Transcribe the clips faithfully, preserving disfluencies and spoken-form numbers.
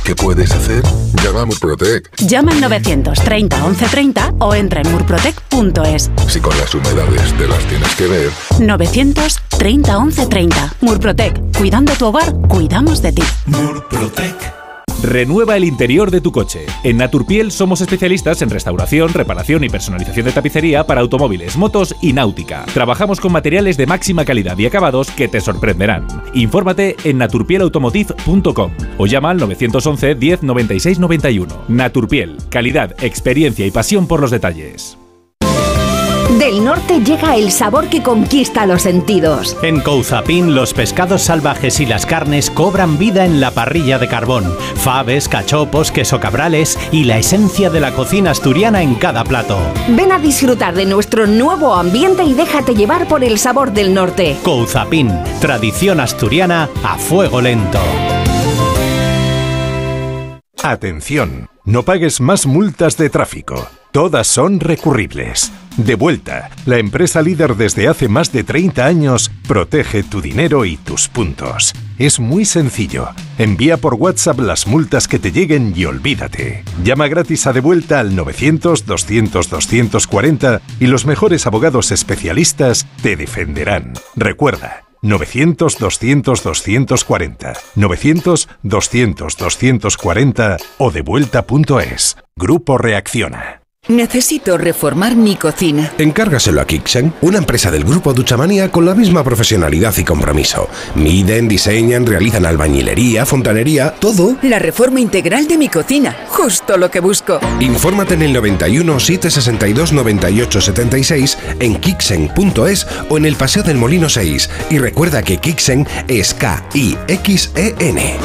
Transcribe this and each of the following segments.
¿Qué puedes hacer? Llama a Murprotec. Llama al novecientos treinta once treinta o entra en murprotec punto es. Si con las humedades te las tienes que ver. novecientos treinta once treinta. Murprotec. Cuidando tu hogar, cuidamos de ti. Murprotec. Renueva el interior de tu coche. En Naturpiel somos especialistas en restauración, reparación y personalización de tapicería para automóviles, motos y náutica. Trabajamos con materiales de máxima calidad y acabados que te sorprenderán. Infórmate en naturpiel automotive punto com o llama al novecientos once diez noventa y seis noventa y uno. Naturpiel, calidad, experiencia y pasión por los detalles. Del norte llega el sabor que conquista los sentidos. En Couzapin los pescados salvajes y las carnes cobran vida en la parrilla de carbón. Faves, cachopos, queso cabrales y la esencia de la cocina asturiana en cada plato. Ven a disfrutar de nuestro nuevo ambiente y déjate llevar por el sabor del norte. Couzapin, tradición asturiana a fuego lento. Atención, no pagues más multas de tráfico. Todas son recurribles. Devuelta, la empresa líder desde hace más de treinta años, protege tu dinero y tus puntos. Es muy sencillo. Envía por WhatsApp las multas que te lleguen y olvídate. Llama gratis a Devuelta al novecientos doscientos doscientos cuarenta y los mejores abogados especialistas te defenderán. Recuerda, novecientos doscientos doscientos cuarenta, novecientos doscientos doscientos cuarenta o devuelta punto es. Grupo Reacciona. Necesito reformar mi cocina. Encárgaselo a Kixen, una empresa del grupo Duchamania con la misma profesionalidad y compromiso. Miden, diseñan, realizan albañilería, fontanería, todo. La reforma integral de mi cocina, justo lo que busco. Infórmate en el noventa y uno, setecientos sesenta y dos, noventa y ocho setenta y seis, en kixen punto es o en el Paseo del Molino seis. Y recuerda que Kixen es K I X E N.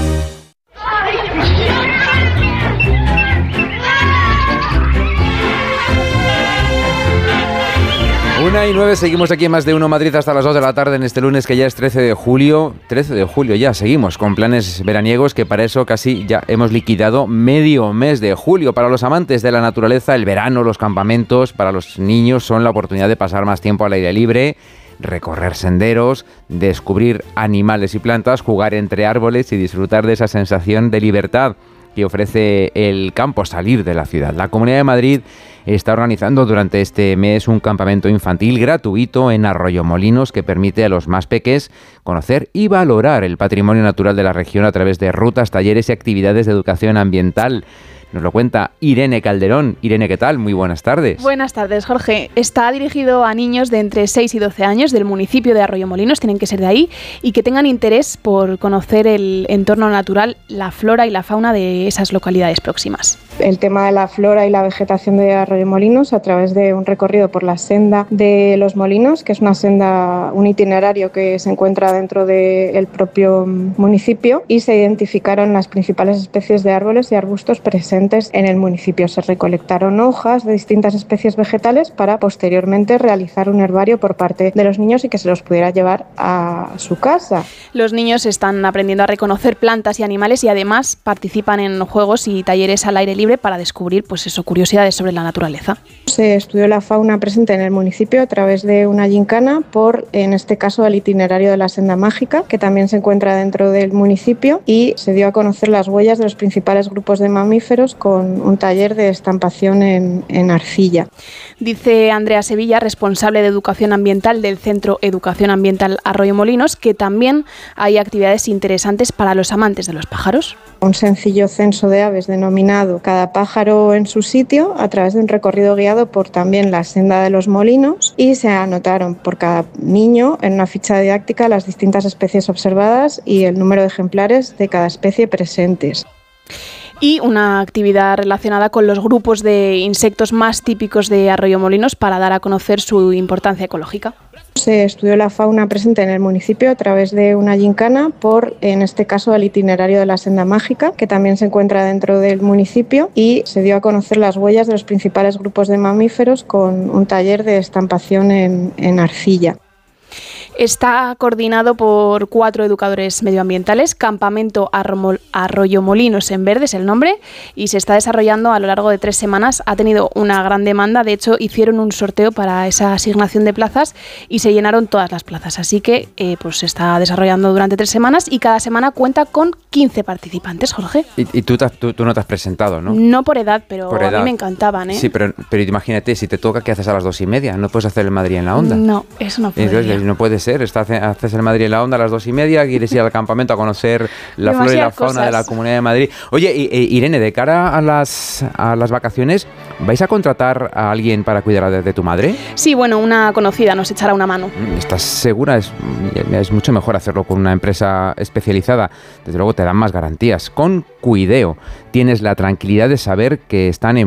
Una y nueve, seguimos aquí en Más de Uno Madrid hasta las dos de la tarde en este lunes que ya es trece de julio. trece de julio ya, seguimos con planes veraniegos que para eso casi ya hemos liquidado medio mes de julio. Para los amantes de la naturaleza, el verano, los campamentos, para los niños son la oportunidad de pasar más tiempo al aire libre, recorrer senderos, descubrir animales y plantas, jugar entre árboles y disfrutar de esa sensación de libertad que ofrece el campo, salir de la ciudad. La Comunidad de Madrid está organizando durante este mes un campamento infantil gratuito en Arroyomolinos que permite a los más peques conocer y valorar el patrimonio natural de la región a través de rutas, talleres y actividades de educación ambiental. Nos lo cuenta Irene Calderón. Irene, ¿qué tal? Muy buenas tardes. Buenas tardes, Jorge. Está dirigido a niños de entre seis y doce años del municipio de Arroyomolinos, tienen que ser de ahí, y que tengan interés por conocer el entorno natural, la flora y la fauna de esas localidades próximas. El tema de la flora y la vegetación de Arroyomolinos a través de un recorrido por la senda de los molinos, que es una senda, un itinerario que se encuentra dentro del propio municipio, y se identificaron las principales especies de árboles y arbustos presentes en el municipio. Se recolectaron hojas de distintas especies vegetales para posteriormente realizar un herbario por parte de los niños y que se los pudiera llevar a su casa. Los niños están aprendiendo a reconocer plantas y animales y además participan en juegos y talleres al aire libre para descubrir, pues eso, curiosidades sobre la naturaleza. Se estudió la fauna presente en el municipio a través de una gincana por, en este caso, el itinerario de la senda mágica, que también se encuentra dentro del municipio, y se dio a conocer las huellas de los principales grupos de mamíferos con un taller de estampación en, en arcilla. Dice Andrea Sevilla, responsable de Educación Ambiental del Centro Educación Ambiental Arroyomolinos, que también hay actividades interesantes para los amantes de los pájaros. Un sencillo censo de aves denominado Cada pájaro en su sitio, a través de un recorrido guiado por también la senda de los molinos, y se anotaron por cada niño en una ficha didáctica las distintas especies observadas y el número de ejemplares de cada especie presentes. Y una actividad relacionada con los grupos de insectos más típicos de Arroyomolinos para dar a conocer su importancia ecológica. Se estudió la fauna presente en el municipio a través de una gincana por, en este caso, el itinerario de la senda mágica, que también se encuentra dentro del municipio, y se dio a conocer las huellas de los principales grupos de mamíferos con un taller de estampación en, en arcilla. Está coordinado por cuatro educadores medioambientales, Campamento Arroyomolinos en Verde es el nombre, y se está desarrollando a lo largo de tres semanas. Ha tenido una gran demanda, de hecho hicieron un sorteo para esa asignación de plazas y se llenaron todas las plazas, así que eh, pues se está desarrollando durante tres semanas y cada semana cuenta con quince participantes, Jorge. Y, y tú, te, tú, tú no te has presentado, ¿no? No por edad, pero por a edad. mí me encantaban, ¿eh? Sí, pero, pero imagínate, si te toca, ¿qué haces a las dos y media? No puedes hacer el Madrid en la Onda. No, eso no puede. Entonces, no puede ser, estás, haces el Madrid en la Onda a las dos y media, quieres ir al campamento a conocer la Demasiadas flora y la fauna cosas. de la Comunidad de Madrid. Oye, y, e, Irene, de cara a las, a las vacaciones, ¿vais a contratar a alguien para cuidar de, de tu madre? Sí, bueno, una conocida nos echará una mano. ¿Estás segura? Es, es mucho mejor hacerlo con una empresa especializada. Desde luego te dan más garantías. Con Cuideo tienes la tranquilidad de saber que están en